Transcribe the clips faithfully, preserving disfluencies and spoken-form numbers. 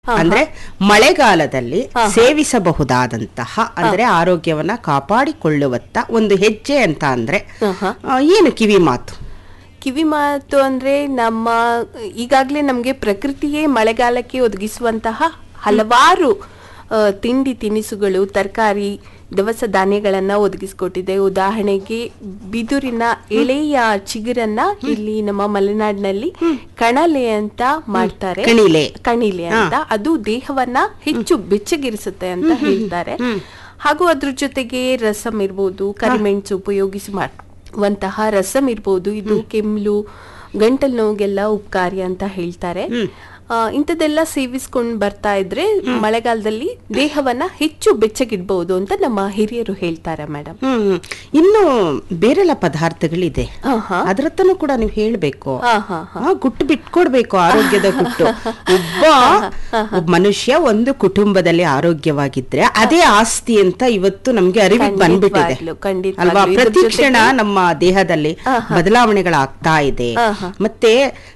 ಅಂದ್ರೆ ಮಳೆಗಾಲದಲ್ಲಿ ಸೇವಿಸಬಹುದಾದಂತಹ ಅಂದ್ರೆ ಆರೋಗ್ಯವನ್ನ ಕಾಪಾಡಿಕೊಳ್ಳುವತ್ತ ಒಂದು ಹೆಜ್ಜೆ ಅಂತ ಅಂದ್ರೆ ಏನು ಕಿವಿ ಮಾತು? ಕಿವಿ ಮಾತು ಅಂದ್ರೆ ನಮ್ಮ ಈಗಾಗಲೇ ನಮಗೆ ಪ್ರಕೃತಿಯೇ ಮಳೆಗಾಲಕ್ಕೆ ಒದಗಿಸುವಂತಹ ಹಲವಾರು ತಿಂಡಿ ತಿನಿಸುಗಳು, ತರಕಾರಿ, ದವಸ ಧಾನ್ಯಗಳನ್ನ ಒದಗಿಸ್ಕೊಟ್ಟಿದೆ. ಉದಾಹರಣೆಗೆ ಬಿದುರಿನ ಎಳೆಯ ಚಿಗುರನ್ನ ಇಲ್ಲಿ ನಮ್ಮ ಮಲೆನಾಡಿನಲ್ಲಿ ಕಣಲೆ ಅಂತ ಮಾಡ್ತಾರೆ. ಕಣಿಲೆ ಕಣಿಲೆ ಅಂತ, ಅದು ದೇಹವನ್ನ ಹೆಚ್ಚು ಬೆಚ್ಚಗಿರಿಸುತ್ತೆ ಅಂತ ಹೇಳ್ತಾರೆ. ಹಾಗೂ ಅದ್ರ ಜೊತೆಗೆ ರಸಂ ಇರ್ಬೋದು, ಕರಿಮೆಣಸು ಉಪಯೋಗಿಸಿ ಮಾಡುವಂತಹ ರಸಂ ಇರ್ಬೋದು, ಇದು ಕೆಮ್ಮಲು, ಗಂಟಲು ನೋವಿಗೆಲ್ಲ ಉಪಕಾರಿ ಅಂತ ಹೇಳ್ತಾರೆ. ಇಂಥದ್ದೆಲ್ಲ ಸೇವಿಸ್ಕೊಂಡು ಬರ್ತಾ ಇದ್ರೆ ಮಳೆಗಾಲದಲ್ಲಿ ದೇಹವನ್ನ ಹೆಚ್ಚು ಬೆಚ್ಚಗಿಡ್ಬಹುದು ಅಂತ ನಮ್ಮ ಹಿರಿಯರು ಹೇಳ್ತಾರೆ ಮೇಡಮ್. ಇನ್ನು ಬೇರೆಲ್ಲ ಪದಾರ್ಥಗಳಿದೆ, ಅದ್ರತ್ತನೂ ಕೂಡ ನೀವು ಹೇಳ್ಬೇಕು, ಗುಟ್ಟು ಬಿಟ್ಕೊಡ್ಬೇಕು, ಆರೋಗ್ಯದ ಗುಟ್ಟು. ಒಬ್ಬ ಒಬ್ಬ ಮನುಷ್ಯ ಒಂದು ಕುಟುಂಬದಲ್ಲಿ ಆರೋಗ್ಯವಾಗಿದ್ರೆ ಅದೇ ಆಸ್ತಿ ಅಂತ ಇವತ್ತು ನಮ್ಗೆ ಅರಿವಿಗೆ ಬಂದ್ಬಿಟ್ಟಿದೆ ಅಲ್ವಾ? ಪ್ರತಿ ಕ್ಷಣ ನಮ್ಮ ದೇಹದಲ್ಲಿ ಬದಲಾವಣೆಗಳಾಗ್ತಾ ಇದೆ. ಮತ್ತೆ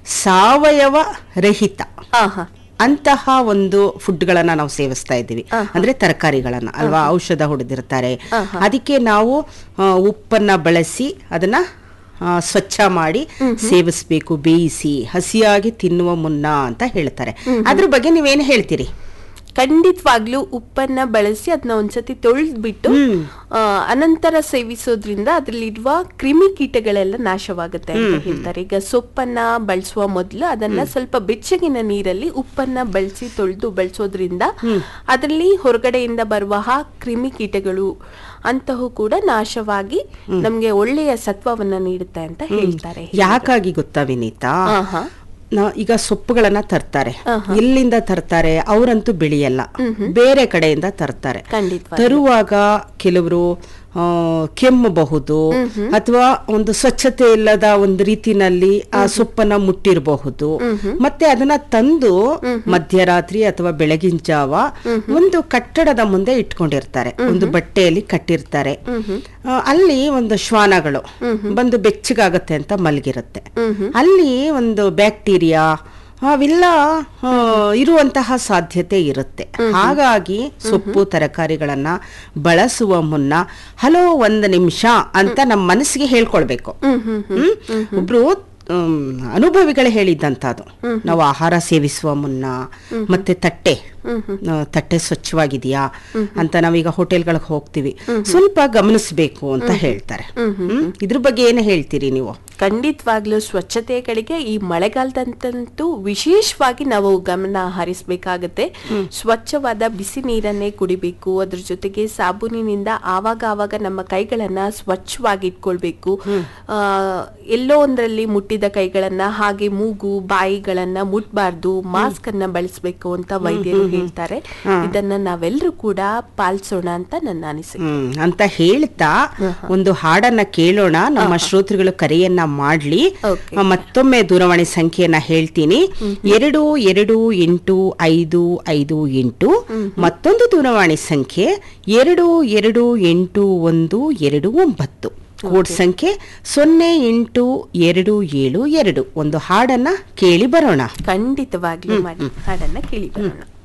ಸಾವಯವ ರಹಿತ ಅಂತಹ ಒಂದು ಫುಡ್ ಗಳನ್ನ ನಾವು ಸೇವಿಸ್ತಾ ಇದ್ದೀವಿ, ಅಂದ್ರೆ ತರಕಾರಿಗಳನ್ನ ಅಲ್ವಾ? ಔಷಧ ಹೊಡೆದಿರ್ತಾರೆ, ಅದಕ್ಕೆ ನಾವು ಉಪ್ಪನ್ನ ಬಳಸಿ ಅದನ್ನ ಸ್ವಚ್ಛ ಮಾಡಿ ಸೇವಿಸ್ಬೇಕು, ಬೇಯಿಸಿ ಹಸಿಯಾಗಿ ತಿನ್ನುವ ಮುನ್ನ ಅಂತ ಹೇಳ್ತಾರೆ. ಅದ್ರ ಬಗ್ಗೆ ನೀವೇನು ಹೇಳ್ತೀರಿ? ಖಂಡಿತವಾಗ್ಲೂ ಉಪ್ಪನ್ನ ಬಳಸಿ ಅದನ್ನ ಒಂದ್ಸತಿ ತೊಳೆದ್ಬಿಟ್ಟು ಅನಂತರ ಸೇವಿಸೋದ್ರಿಂದ ಅದ್ರಲ್ಲಿರುವ ಕ್ರಿಮಿ ಕೀಟಗಳೆಲ್ಲ ನಾಶವಾಗುತ್ತೆ ಅಂತ ಹೇಳ್ತಾರೆ. ಈಗ ಸೊಪ್ಪನ್ನ ಬಳಸುವ ಮೊದಲು ಅದನ್ನ ಸ್ವಲ್ಪ ಬೆಚ್ಚಗಿನ ನೀರಲ್ಲಿ ಉಪ್ಪನ್ನ ಬಳಸಿ ತೊಳೆದು ಬಳಸೋದ್ರಿಂದ ಅದರಲ್ಲಿ ಹೊರಗಡೆಯಿಂದ ಬರುವ ಕ್ರಿಮಿ ಕೀಟಗಳು ಅಂತಹವು ಕೂಡ ನಾಶವಾಗಿ ನಮ್ಗೆ ಒಳ್ಳೆಯ ಸತ್ವವನ್ನ ನೀಡುತ್ತೆ ಅಂತ ಹೇಳ್ತಾರೆ. ಯಾಕಾಗಿ ಗೊತ್ತಾ ವಿನೀತಾ? ಈಗ ಸೊಪ್ಪುಗಳನ್ನ ತರ್ತಾರೆ, ಎಲ್ಲಿಂದ ತರ್ತಾರೆ? ಅವರಂತೂ ಬೆಳೆಯಲ್ಲ, ಬೇರೆ ಕಡೆಯಿಂದ ತರ್ತಾರೆ. ತರುವಾಗ ಕೆಲವರು ಕೆಮ್ಮಬಹುದು ಅಥವಾ ಒಂದು ಸ್ವಚ್ಛತೆ ಇಲ್ಲದ ಒಂದು ರೀತಿನಲ್ಲಿ ಆ ಸೊಪ್ಪನ್ನ ಮುಟ್ಟಿರಬಹುದು. ಮತ್ತೆ ಅದನ್ನ ತಂದು ಮಧ್ಯರಾತ್ರಿ ಅಥವಾ ಬೆಳಗಿನ ಜಾವ ಒಂದು ಕಟ್ಟಡದ ಮುಂದೆ ಇಟ್ಕೊಂಡಿರ್ತಾರೆ, ಒಂದು ಬಟ್ಟೆಯಲ್ಲಿ ಕಟ್ಟಿರ್ತಾರೆ. ಅಲ್ಲಿ ಒಂದು ಶ್ವಾನಗಳು ಬಂದು ಬೆಚ್ಚಗಾಗತ್ತೆ ಅಂತ ಮಲಗಿರುತ್ತೆ. ಅಲ್ಲಿ ಒಂದು ಬ್ಯಾಕ್ಟೀರಿಯಾ ಅವೆಲ್ಲ ಇರುವಂತಹ ಸಾಧ್ಯತೆ ಇರುತ್ತೆ. ಹಾಗಾಗಿ ಸೊಪ್ಪು ತರಕಾರಿಗಳನ್ನ ಬಳಸುವ ಮುನ್ನ ಹಲೋ ಒಂದು ನಿಮಿಷ ಅಂತ ನಮ್ಮ ಮನಸ್ಸಿಗೆ ಹೇಳ್ಕೊಳ್ಬೇಕು. ಒಬ್ರು ಅನುಭವಿಗಳೇ ಹೇಳಿದ್ದಂಥದ್ದು, ನಾವು ಆಹಾರ ಸೇವಿಸುವ ಮುನ್ನ ಮತ್ತೆ ತಟ್ಟೆ ತಟ್ಟೆ ಸ್ವಚ್ಛವಾಗಿದೆಯಾ ಅಂತ ನಾವೀಗ ಹೋಟೆಲ್ಗಳಿಗೆ ಹೋಗ್ತೀವಿ, ಸ್ವಲ್ಪ ಗಮನಿಸಬೇಕು ಅಂತ ಹೇಳ್ತಾರೆ. ಇದ್ರ ಬಗ್ಗೆ ಏನು ಹೇಳ್ತೀರಿ ನೀವು? ಖಂಡಿತವಾಗ್ಲೂ ಸ್ವಚ್ಛತೆಯ ಕಡೆಗೆ ಈ ಮಳೆಗಾಲದಂತಂತೂ ವಿಶೇಷವಾಗಿ ನಾವು ಗಮನ ಹರಿಸಬೇಕಾಗತ್ತೆ. ಸ್ವಚ್ಛವಾದ ಬಿಸಿ ನೀರನ್ನೇ ಕುಡಿಬೇಕು. ಅದ್ರ ಜೊತೆಗೆ ಸಾಬೂನಿನಿಂದ ಆವಾಗ ಆವಾಗ ನಮ್ಮ ಕೈಗಳನ್ನ ಸ್ವಚ್ಛವಾಗಿ ಇಟ್ಕೊಳ್ಬೇಕು. ಆ ಎಲ್ಲೋ ಒಂದರಲ್ಲಿ ಮುಟ್ಟಿದ ಕೈಗಳನ್ನ, ಹಾಗೆ ಮೂಗು ಬಾಯಿಗಳನ್ನ ಮುಟ್ಬಾರ್ದು, ಮಾಸ್ಕ್ ಅನ್ನ ಬಳಸಬೇಕು ಅಂತ ವೈದ್ಯರು ಹೇಳ್ತಾರೆ. ಇದನ್ನ ನಾವೆಲ್ಲರೂ ಕೂಡ ಪಾಲಿಸೋಣ ಅಂತ ನನ್ನ ಅನಿಸಿಕೆ ಅಂತ ಹೇಳ್ತಾ ಒಂದು ಹಾಡನ್ನ ಕೇಳೋಣ. ನಮ್ಮ ಶ್ರೋತೃಗಳು ಕರೆಯನ್ನ ಮಾಡ್ಲಿ. ಮತ್ತೊಮ್ಮೆ ದೂರವಾಣಿ ಸಂಖ್ಯೆಯನ್ನ ಹೇಳ್ತೀನಿ, ಎರಡು ಎರಡು ಎಂಟು ಐದು ಐದು ಎಂಟು. ಮತ್ತೊಂದು ದೂರವಾಣಿ ಸಂಖ್ಯೆ ಎರಡು ಎರಡು ಎಂಟು ಒಂದು ಎರಡು ಒಂಬತ್ತು. ಕೋಡ್ ಸಂಖ್ಯೆ ಸೊನ್ನೆ ಎಂಟು ಎರಡು ಏಳು ಎರಡು. ಒಂದು ಹಾಡನ್ನ ಕೇಳಿ ಬರೋಣ. ಖಂಡಿತವಾಗ್ಲೂ ಮಾಡಿ ಹಾಡನ್ನ ಕೇಳಿ ಬರೋಣ.